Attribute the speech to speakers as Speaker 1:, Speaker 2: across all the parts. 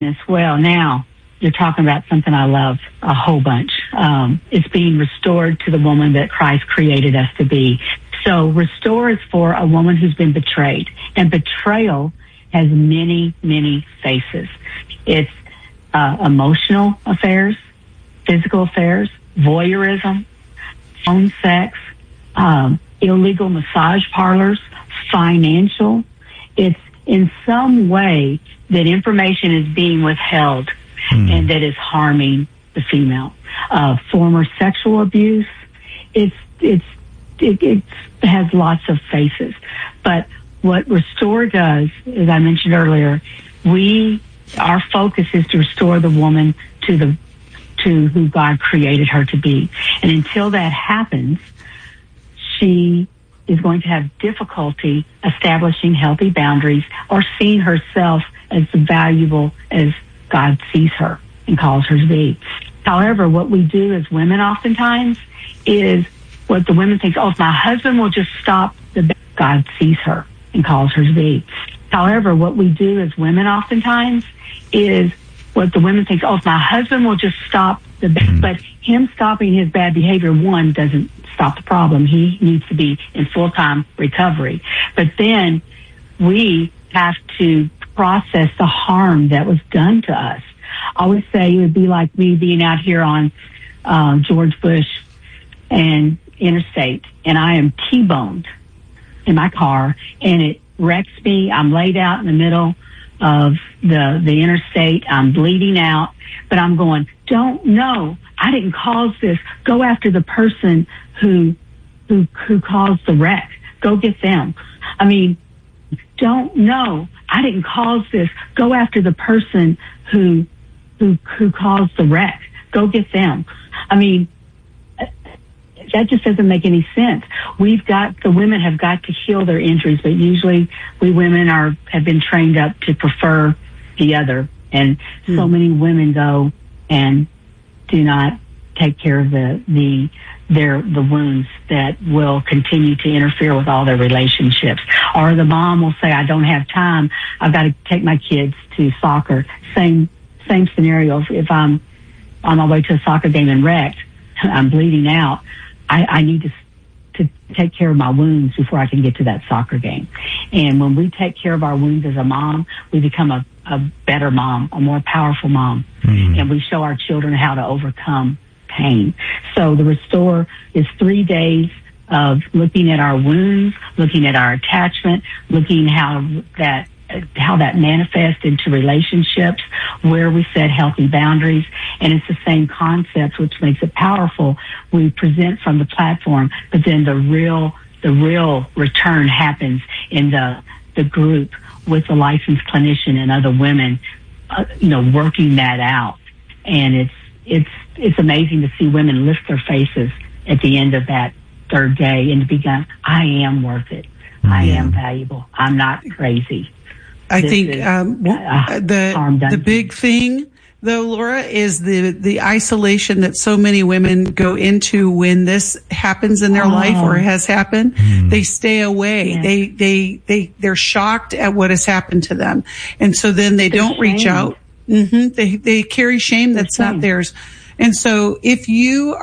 Speaker 1: as well. Now, you're talking about something I love a whole bunch. It's being restored to the woman that Christ created us to be. So restore is for a woman who's been betrayed. And betrayal has many, many faces. It's emotional affairs, physical affairs, voyeurism, phone sex, illegal massage parlors, financial. It's in some way that information is being withheld and that is harming the female. Former sexual abuse. It has lots of faces. But what Restore does, as I mentioned earlier, our focus is to restore the woman to who God created her to be. And until that happens, she is going to have difficulty establishing healthy boundaries or seeing herself as valuable as God sees her and calls her to be. However, what we do as women oftentimes is what the women think, if my husband will just stop God sees her and calls her to be. However, what we do as women oftentimes is what the women think, if my husband will just stop but him stopping his bad behavior, one, doesn't stop the problem. He needs to be in full-time recovery. But then we have to process the harm that was done to us. I always say it would be like me being out here on George Bush and Interstate, and I am T-boned in my car, and it wrecks me. I'm laid out in the middle of the interstate. I'm bleeding out, but I'm going, I didn't cause this. Go after the person who caused the wreck. Go get them. I mean, I didn't cause this. Go after the person who caused the wreck. Go get them. I mean, that just doesn't make any sense. The women have got to heal their injuries, but usually we women have been trained up to prefer the other. And so many women go and do not take care of the wounds that will continue to interfere with all their relationships. Or the mom will say, I don't have time. I've got to take my kids to soccer. Same scenario. If I'm on my way to a soccer game and wrecked, I'm bleeding out, I need to take care of my wounds before I can get to that soccer game. And when we take care of our wounds as a mom, we become a better mom, a more powerful mom. And we show our children how to overcome pain. So the Restore is 3 days of looking at our wounds, looking at our attachment, looking how that manifests into relationships, where we set healthy boundaries. And it's the same concept, which makes it powerful. We present from the platform, but then the real return happens in the group with the licensed clinician and other women, working that out. And it's amazing to see women lift their faces at the end of that third day and to begin, I am worth it. I am valuable. I'm not crazy.
Speaker 2: I think the big thing, though, Laura, is the isolation that so many women go into when this happens in their life or has happened. They stay away. Yeah. They're shocked at what has happened to them, and so then they don't reach out. They carry shame that's not theirs. And so if you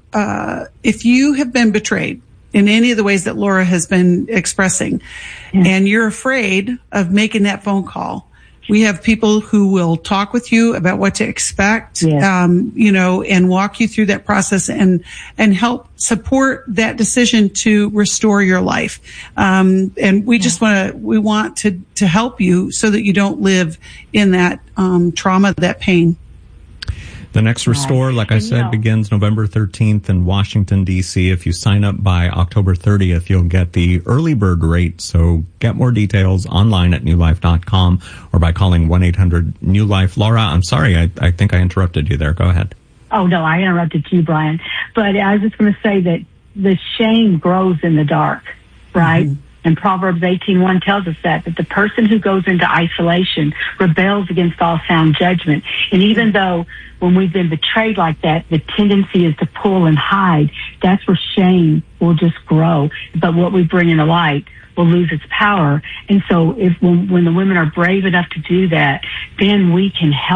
Speaker 2: have been betrayed in any of the ways that Laura has been expressing, and you're afraid of making that phone call, we have people who will talk with you about what to expect, and walk you through that process and help support that decision to restore your life. And we just want to help you so that you don't live in that trauma, that pain.
Speaker 3: The next Restore, like I said, begins November 13th in Washington, D.C. If you sign up by October 30th, you'll get the early bird rate. So get more details online at newlife.com or by calling 1-800-NEW-LIFE. Laura, I'm sorry, I think I interrupted you there. Go ahead.
Speaker 1: Oh, no, I interrupted you, Brian. But I was just going to say that the shame grows in the dark, right? And Proverbs 18:1 tells us that the person who goes into isolation rebels against all sound judgment. And even though when we've been betrayed like that, the tendency is to pull and hide, that's where shame will just grow. But what we bring in the light will lose its power. And so when the women are brave enough to do that, then we can help